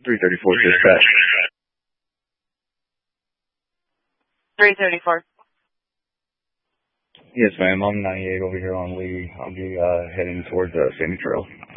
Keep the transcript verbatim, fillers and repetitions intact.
three thirty-four dispatch. three thirty-four. Yes, ma'am. I'm ninety-eight over here on Lee. I'll be uh, heading towards uh, Sandy Trail.